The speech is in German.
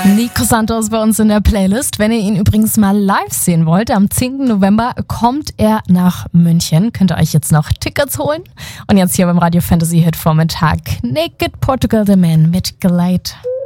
Nico Santos bei uns in der Playlist. Wenn ihr ihn übrigens mal live sehen wollt, am 10. November kommt er nach München. Könnt ihr euch jetzt noch Tickets holen? Und jetzt hier beim Radio Fantasy Hit Vormittag Naked Portugal The Man mit Glide.